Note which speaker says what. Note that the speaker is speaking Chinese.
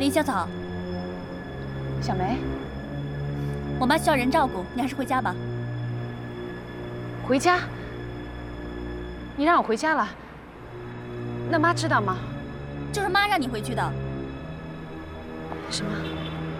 Speaker 1: 林小草，
Speaker 2: 小梅，
Speaker 1: 我妈需要人照顾，你还是回家吧。
Speaker 2: 回家？你让我回家了？那妈知道吗？
Speaker 1: 就是妈让你回去的。
Speaker 2: 什么？